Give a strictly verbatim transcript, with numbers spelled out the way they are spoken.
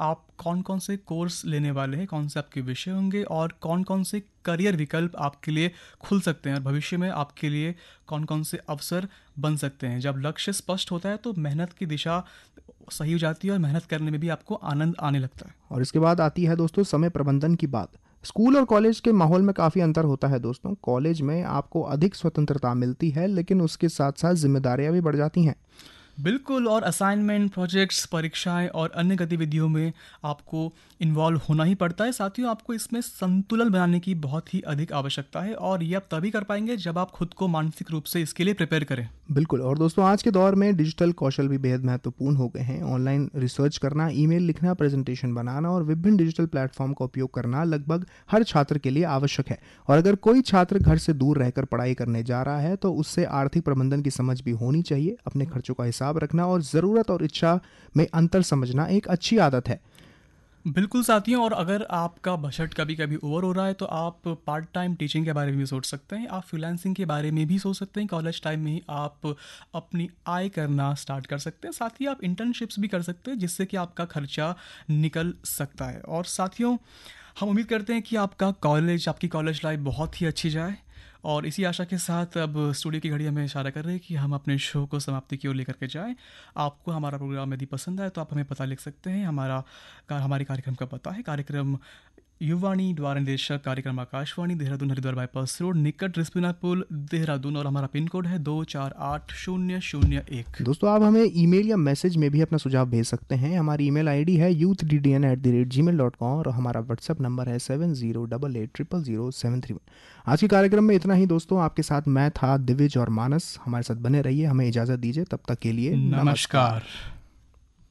आप कौन कौन से कोर्स लेने वाले हैं, कौन से आपके विषय होंगे और कौन कौन से करियर विकल्प आपके लिए खुल सकते हैं और भविष्य में आपके लिए कौन कौन से अवसर बन सकते हैं। जब लक्ष्य स्पष्ट होता है तो मेहनत की दिशा सही हो जाती है और मेहनत करने में भी आपको आनंद आने लगता है। और इसके बाद आती है दोस्तों समय प्रबंधन की बात। स्कूल और कॉलेज के माहौल में काफ़ी अंतर होता है दोस्तों। कॉलेज में आपको अधिक स्वतंत्रता मिलती है, लेकिन उसके साथ साथ जिम्मेदारियां भी बढ़ जाती हैं। बिल्कुल, और असाइनमेंट, प्रोजेक्ट्स, परीक्षाएं और अन्य गतिविधियों में आपको इन्वॉल्व होना ही पड़ता है। साथियों, आपको इसमें संतुलन बनाने की बहुत ही अधिक आवश्यकता है और ये आप तभी कर पाएंगे जब आप खुद को मानसिक रूप से इसके लिए प्रिपेयर करें। बिल्कुल। और दोस्तों आज के दौर में डिजिटल कौशल भी बेहद महत्वपूर्ण हो गए हैं। ऑनलाइन रिसर्च करना, ईमेल लिखना, प्रेजेंटेशन बनाना और विभिन्न डिजिटल प्लेटफॉर्म का उपयोग करना लगभग हर छात्र के लिए आवश्यक है। और अगर कोई छात्र घर से दूर रहकर पढ़ाई करने जा रहा है तो उससे आर्थिक प्रबंधन की समझ भी होनी चाहिए। अपने खर्चों का हिसाब रखना और ज़रूरत और इच्छा में अंतर समझना एक अच्छी आदत है। बिल्कुल साथियों, और अगर आपका बजट कभी कभी ओवर हो रहा है तो आप पार्ट टाइम टीचिंग के बारे में भी सोच सकते हैं। आप फ्रीलांसिंग के बारे में भी सोच सकते हैं। कॉलेज टाइम में ही आप अपनी आय करना स्टार्ट कर सकते हैं। साथ ही आप इंटर्नशिप्स भी कर सकते हैं जिससे कि आपका खर्चा निकल सकता है। और साथियों, हम उम्मीद करते हैं कि आपका कॉलेज आपकी कॉलेज लाइफ बहुत ही अच्छी जाए और इसी आशा के साथ अब स्टूडियो की घड़ी हमें इशारा कर रही है कि हम अपने शो को समाप्ति की ओर लेकर के जाएं। आपको हमारा प्रोग्राम यदि पसंद आए तो आप हमें पता लिख सकते हैं। हमारा का, हमारे कार्यक्रम का पता है कार्यक्रम युवाणी द्वारा निदेशक, कार्यक्रम आकाशवाणी देहरादून हरिद्वार बाईपास रोड निकट रिस्पिना पुल देहरादून, और हमारा पिन कोड है दो चार आठ शून्य शून्य एक। दोस्तों आप हमें ईमेल या मैसेज में भी अपना सुझाव भेज सकते हैं। हमारी ईमेल आईडी है youth D D N at the rate ji mail dot com और हमारा व्हाट्सएप नंबर है seven zero double eight triple zero seven three one. आज के कार्यक्रम में इतना ही दोस्तों। आपके साथ मैं था दिविज और मानस। हमारे साथ बने रहिए। हमें इजाज़त दीजिए। तब तक के लिए नमस्कार। नमस्कार।